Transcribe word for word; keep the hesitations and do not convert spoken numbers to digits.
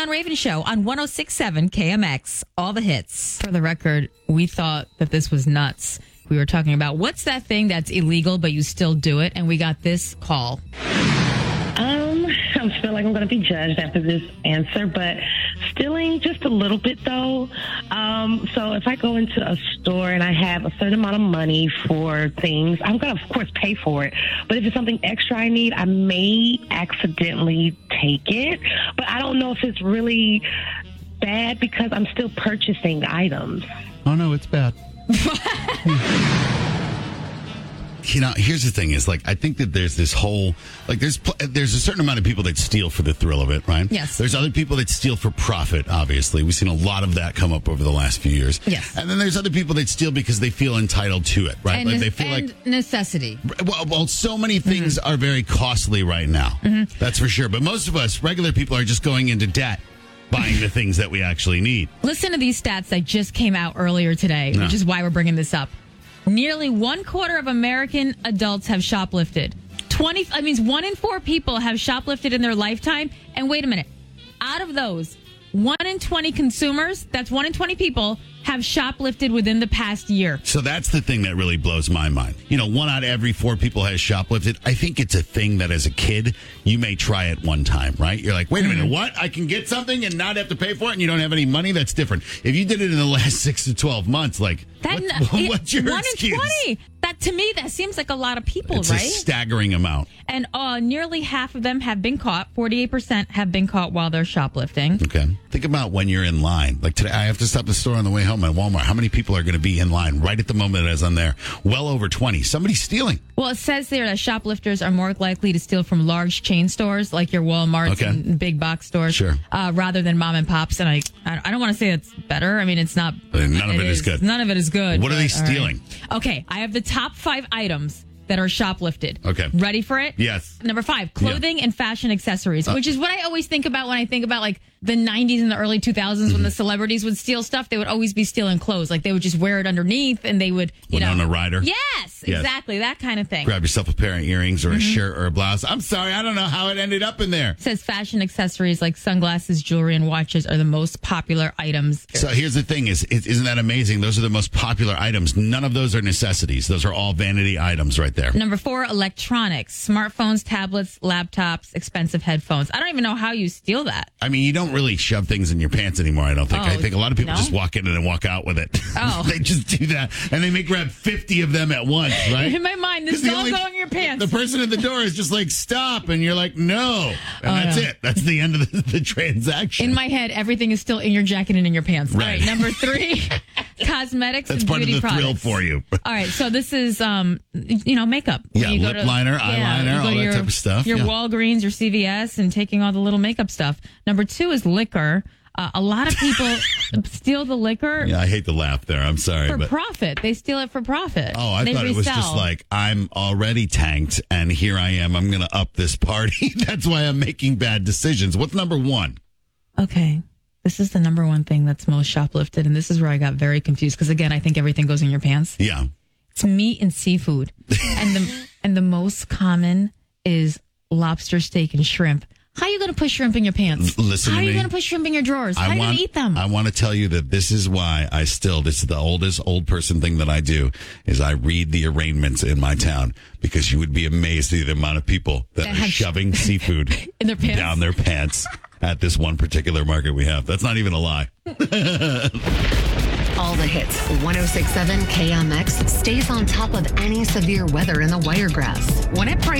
John Raven Show on one oh six point seven K M X. All the hits. For the record, we thought that this was nuts. We were talking about what's that thing that's illegal, but you still do it, and we got this call. Um, I feel like I'm going to be judged after this answer, but stealing just a little bit though. Um, so if I go into a store and I have a certain amount of money for things, I'm going to, of course, pay for it. But if it's something extra I need, I may accidentally take it. But I don't know if it's really bad because I'm still purchasing items. Oh, no, it's bad. You know, here's the thing is, like, I think that there's this whole, like, there's there's a certain amount of people that steal for the thrill of it, right? Yes. There's other people that steal for profit, obviously. We've seen a lot of that come up over the last few years. Yes. And then there's other people that steal because they feel entitled to it, right? And, like ne- they feel and like necessity. Well, well, so many things Mm-hmm. are very costly right now. Mm-hmm. That's for sure. But most of us, regular people, are just going into debt buying the things that we actually need. Listen to these stats that just came out earlier today, No. which is why we're bringing this up. Nearly one quarter of American adults have shoplifted. Twenty, that means one in four people have shoplifted in their lifetime. And wait a minute, out of those, one in twenty consumers, that's one in twenty people, have shoplifted within the past year. So that's the thing that really blows my mind. You know, one out of every four people has shoplifted. I think it's a thing that as a kid, you may try it one time, right? You're like, wait a minute, what? I can get something and not have to pay for it and you don't have any money? That's different. If you did it in the last six to twelve months, like, That, what, it- what's your one excuse? in twenty. That, to me, that seems like a lot of people, It's right? a staggering amount. And uh, nearly half of them have been caught. forty-eight percent have been caught while they're shoplifting. Okay. Think about when you're in line. Like today, I have to stop at the store on the way home at Walmart. How many people are going to be in line right at the moment as I'm there? Well over twenty. Somebody's stealing. Well, it says there that shoplifters are more likely to steal from large chain stores like your Walmarts Okay. and big box stores, Sure. uh, rather than mom and pops. And I, I don't want to say it's better. I mean, it's not. Uh, none of it is good. None of it is good. What are they but, all right. stealing? Okay, I have the top five items that are shoplifted. Okay. Ready for it? Yes. Number five, clothing and fashion accessories, Uh, which is what I always think about when I think about like the nineties and the early two thousands Mm-hmm. when the celebrities would steal stuff. They would always be stealing clothes. Like they would just wear it underneath and they would, you know. Winona Ryder? Yes, Yes. exactly. That kind of thing. Grab yourself a pair of earrings or a Mm-hmm. shirt or a blouse. I'm sorry, I don't know how it ended up in there. It says fashion accessories like sunglasses, jewelry, and watches are the most popular items. So here's the thing: is is- isn't that amazing? Those are the most popular items. None of those are necessities. Those are all vanity items right there. Number four, electronics, smartphones, tablets, laptops, expensive headphones. I don't even know how you steal that. I mean, you don't really shove things in your pants anymore, I don't think. Oh, I think a lot of people no? just walk in and walk out with it. Oh. They just do that. And they may grab fifty of them at once, right? In my mind, this 'Cause is the all only- going in your pants. The person at the door is just like, stop. And you're like, no. And Oh, that's yeah. it. That's the end of the, the transaction. In my head, everything is still in your jacket and in your pants. All Right. right, number three, cosmetics That's and part of beauty the products. thrill for you. All right, so this is, um, you know, makeup. Yeah, You go lip liner, eyeliner, you go all to that your, type of stuff, Your yeah. Walgreens, your C V S, and taking all the little makeup stuff. Number two is liquor. Uh, a lot of people steal the liquor Yeah, I hate to laugh there. I'm sorry. for but profit. They steal it for profit. Oh, I They thought it was just resell. like, I'm already tanked, and here I am. I'm going to up this party. That's why I'm making bad decisions. What's number one? Okay. This is the number one thing that's most shoplifted, and this is where I got very confused because again, I think everything goes in your pants. Yeah. It's meat and seafood, and the and the most common is lobster, steak, and shrimp. How are you going to put shrimp in your pants? L- listen How to are you me. going to put shrimp in your drawers? How are you going to eat them? I want to tell you that this is why I still, this is the oldest old person thing that I do, is I read the arraignments in my town, because you would be amazed at the amount of people that, That are have sh- shoving seafood In their pants? down their pants at this one particular market we have. That's not even a lie. All the hits. one oh six point seven K M X stays on top of any severe weather in the Wiregrass. When it breaks